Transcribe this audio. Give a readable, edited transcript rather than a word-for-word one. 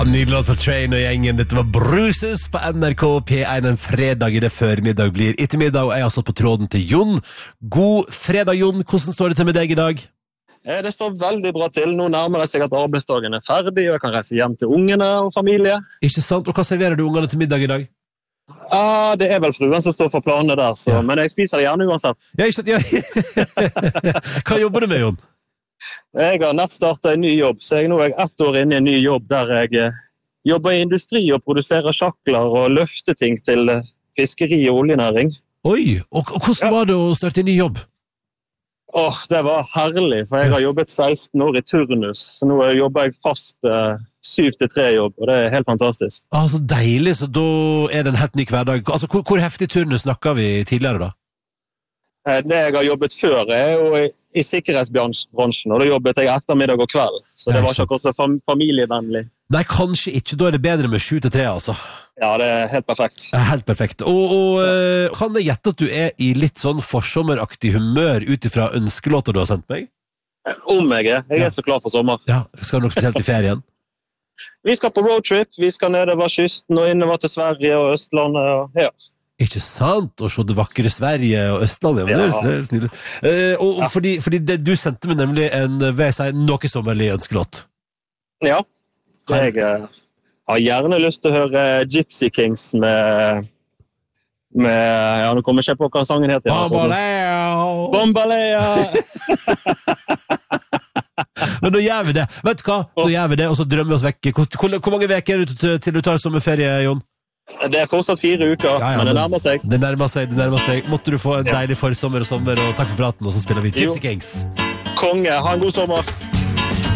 Nydelig låt for Train og gjengen. Dette var Bruces på NRK P1 en fredag I det førmiddag blir ettermiddag, og jeg har satt på tråden til Jon. God fredag, Jon. Hvordan står det til med deg I dag? Det står veldig bra til. Nå nærmer det seg at arbeidsdagen er ferdig, og jeg kan reise hjem til ungene og familie. Ikke sant? Og hva serverer du ungene til middag I dag? Det er vel fruen som står for planene der, så, men jeg spiser det gjerne uansett. Ja, ikke sant? Ja. Hva jobber du med, Jon? Jeg har nett startet en ny jobb, så nå er jeg 1 år inne I en ny jobb der jeg jobber I industri og produserer sjakler og løfter ting til fiskeri og oljenæring. Oi, og hvordan var det å starte en ny jobb? Det var herlig, for jeg har jobbet 16 år I turnus, så nå jobber jeg fast 7-3 jobb, og det er helt fantastisk. Så deilig, så da er det en helt ny hverdag. Altså, hvor heftig turnus snakket vi tidligere da? Det jeg har jobbet før jo I sikkerhetsbransjen, og da jobbet jeg ettermiddag og kveld, så det var ikke akkurat så familievennlig. Nei, kanskje ikke, da er det bedre med 7-3, altså. Ja, det er helt perfekt. Helt perfekt. Og kan jeg gjette at du er I litt sånn forsommeraktig humør utifra ønskelåter du har sendt meg? Om jeg er så klar for sommer. Ja, skal du nok spesielt I ferien? Vi skal på roadtrip, vi skal nedover kysten og innover til Sverige og Østlandet, og ja. Ikke sant? Å se det vakre Sverige og Østlandet. Ja. Det er snill. Og fordi det, du sendte meg nemlig en, vil jeg si, noe sommerlig ønskelåt. Ja, jeg har gjerne lyst til å høre Gypsy Kings med ja, nå kommer jeg ikke på hva sangen heter. Bombaleo! Bombaleo! Men da gjør vi det. Vet du hva? Da gjør vi det, og så drømmer vi oss vekk. Hvor mange veker er det til du tar sommerferie, Jon? Det er fortsatt 4 uker, men det nærmer seg. Det nærmer seg. Måtte du få en deilig forsommer og sommer, og takk for praten, og så spiller vi Gypsy Kings. Konge, ha en god sommer.